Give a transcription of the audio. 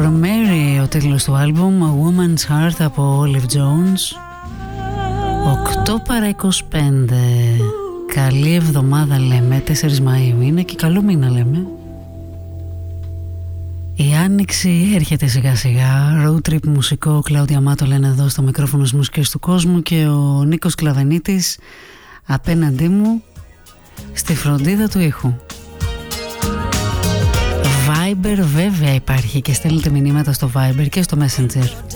For Mary, ο τίτλος του άλμπουμ, A Woman's Heart από Olive Jones. 8 παρά 25. Καλή εβδομάδα λέμε, 4 Μαΐου είναι και καλό μήνα λέμε. Η άνοιξη έρχεται σιγά σιγά. Road trip μουσικό, Κλάουδια Μάτο λένε εδώ στο μικρόφωνο της μουσικής του κόσμου και ο Νίκος Κλαβενίτης απέναντί μου στη φροντίδα του ήχου. Viber βέβαια υπάρχει και στέλνετε μηνύματα στο Viber και στο Messenger.